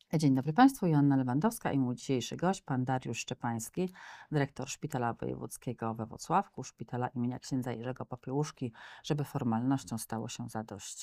Dzień dobry Państwu, Joanna Lewandowska i mój dzisiejszy gość, pan Dariusz Szczepański, dyrektor Szpitala Wojewódzkiego we Włocławku, Szpitala imienia księdza Jerzego Popiełuszki, żeby formalnością stało się zadość.